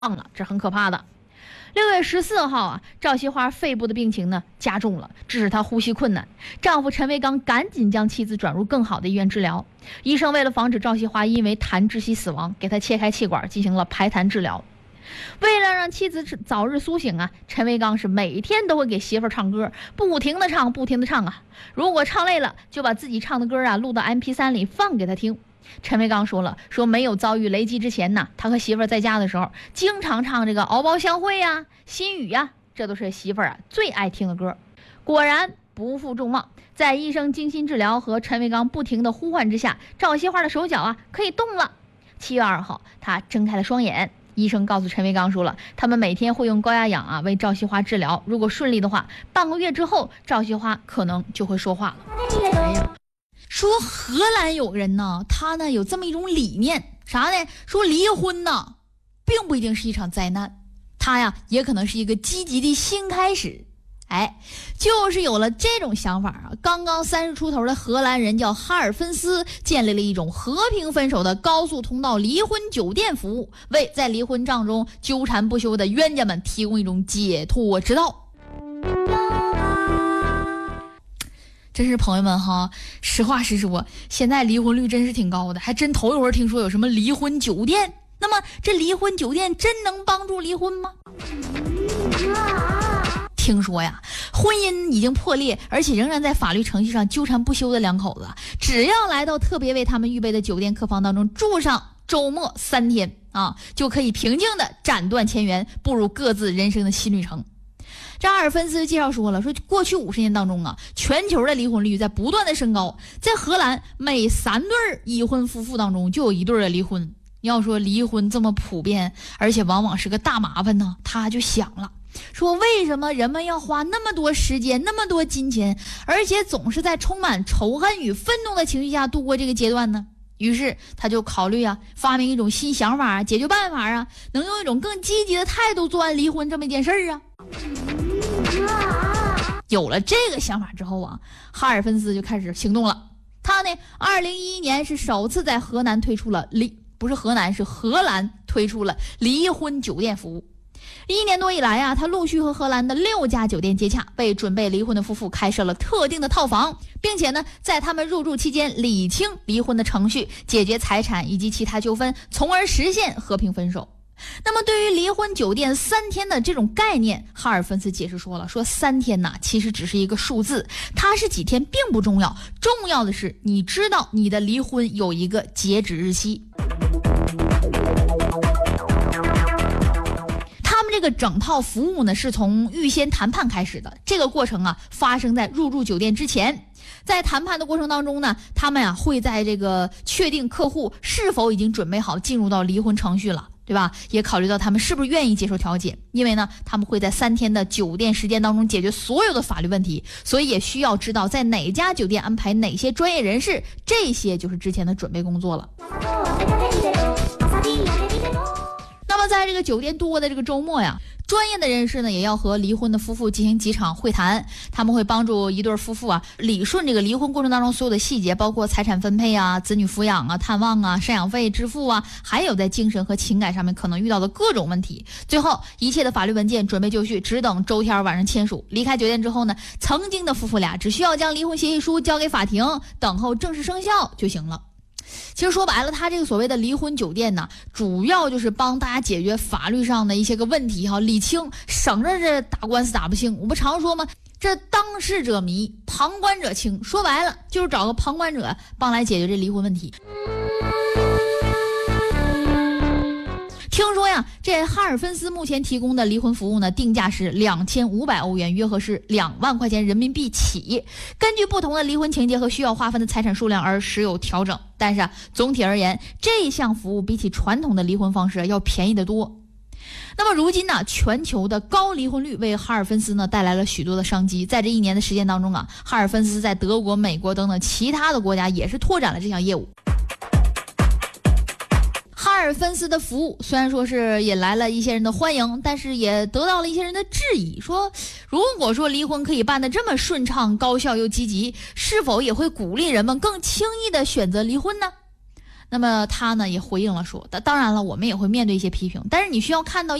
了，这很可怕的。6月14号啊，赵西花肺部的病情呢加重了，致使她呼吸困难。丈夫陈维刚赶紧将妻子转入更好的医院治疗。医生为了防止赵西花因为痰窒息死亡，给她切开气管进行了排痰治疗。为了让妻子早日苏醒啊，陈维刚是每天都会给媳妇儿唱歌，不停的唱啊。如果唱累了，就把自己唱的歌啊录到 MP3 里放给她听。陈维刚说没有遭遇雷击之前呢，他和媳妇儿在家的时候经常唱这个敖包相会呀、心语呀，这都是媳妇儿最爱听的歌。果然不负众望，在医生精心治疗和陈维刚不停的呼唤之下，赵西花的手脚可以动了。7月2号，她睁开了双眼。医生告诉陈维刚他们每天会用高压氧为赵西花治疗，如果顺利的话，半个月之后赵西花可能就会说话了。说荷兰有人呢，他呢有这么一种理念，啥呢？说离婚呢并不一定是一场灾难，他呀也可能是一个积极的新开始。就是有了这种想法刚刚30出头的荷兰人叫哈尔芬斯，建立了一种和平分手的高速通道离婚酒店服务，为在离婚账中纠缠不休的冤家们提供一种解脱之道。真是朋友们实话实说，现在离婚率真是挺高的，还真头一回听说有什么离婚酒店。那么这离婚酒店真能帮助离婚吗？听说呀，婚姻已经破裂，而且仍然在法律程序上纠缠不休的两口子，只要来到特别为他们预备的酒店客房当中住上周末3天就可以平静的斩断前缘，步入各自人生的新旅程。这阿尔芬斯介绍说过去50年当中全球的离婚率在不断的升高，在荷兰每3对已婚夫妇当中就有1对的离婚。要说离婚这么普遍，而且往往是个大麻烦呢，他就想了为什么人们要花那么多时间那么多金钱，而且总是在充满仇恨与愤怒的情绪下度过这个阶段呢？于是他就考虑发明一种新想法解决办法能用一种更积极的态度做完离婚这么一件事有了这个想法之后哈尔芬斯就开始行动了。他呢2011年是首次在荷兰推出了荷兰推出了离婚酒店服务。1年多以来他陆续和荷兰的6家酒店接洽，为准备离婚的夫妇开设了特定的套房，并且呢在他们入住期间理清离婚的程序，解决财产以及其他纠纷，从而实现和平分手。那么对于离婚酒店3天的这种概念，哈尔芬斯解释说3天其实只是一个数字，它是几天并不重要，重要的是你知道你的离婚有一个截止日期。他们这个整套服务呢是从预先谈判开始的，这个过程发生在入住酒店之前。在谈判的过程当中呢，他们会在这个确定客户是否已经准备好进入到离婚程序了，对吧？也考虑到他们是不是愿意接受调解，因为呢他们会在3天的酒店时间当中解决所有的法律问题，所以也需要知道在哪家酒店安排哪些专业人士，这些就是之前的准备工作了。那么在这个酒店度过的这个周末专业的人士呢也要和离婚的夫妇进行几场会谈，他们会帮助一对夫妇理顺这个离婚过程当中所有的细节，包括财产分配子女抚养探望赡养费支付还有在精神和情感上面可能遇到的各种问题。最后一切的法律文件准备就绪，只等周天晚上签署。离开酒店之后呢，曾经的夫妇俩只需要将离婚协议书交给法庭，等候正式生效就行了。其实说白了，他这个所谓的离婚酒店主要就是帮大家解决法律上的一些个问题理清，省着这打官司打不清。我不常说吗，这当事者迷，旁观者清，说白了就是找个旁观者帮来解决这离婚问题。听说这哈尔芬斯目前提供的离婚服务呢，定价是2500欧元，约合是2万块钱人民币起，根据不同的离婚情节和需要划分的财产数量而时有调整。但是总体而言，这一项服务比起传统的离婚方式要便宜得多。那么如今全球的高离婚率为哈尔芬斯带来了许多的商机。在这1年的时间当中哈尔芬斯在德国、美国等等其他的国家也是拓展了这项业务。哈尔芬斯的服务虽然说是引来了一些人的欢迎，但是也得到了一些人的质疑，说如果说离婚可以办得这么顺畅、高效又积极，是否也会鼓励人们更轻易的选择离婚呢？ 那么他呢也回应了说，当然了，我们也会面对一些批评，但是你需要看到